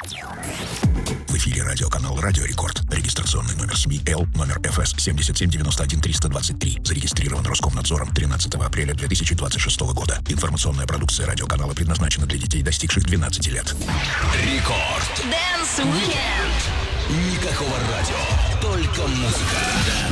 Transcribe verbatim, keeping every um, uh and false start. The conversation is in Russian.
В эфире радиоканал «Радио Рекорд». Регистрационный номер СМИ Л, номер эф эс семь семь девять один три два три. Зарегистрирован Роскомнадзором тринадцатого апреля две тысячи двадцать шестого года. Информационная продукция радиоканала предназначена для детей, достигших двенадцати лет. Рекорд. Dance Weekend. Никакого радио, только музыка.